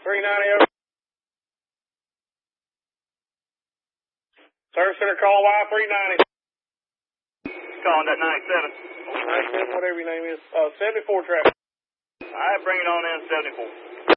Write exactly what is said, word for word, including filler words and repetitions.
three ninety over. Service center call Y three ninety. Calling that ninety-seven. ninety-seven, whatever your name is. Uh, seventy-four traffic. All right, bring it on in, seventy-four.